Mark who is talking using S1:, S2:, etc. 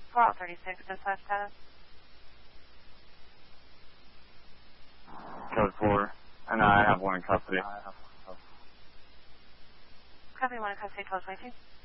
S1: Call 36, dispatch status.
S2: Code 4. And I have one in custody.
S1: Copy 1 in custody, 1222.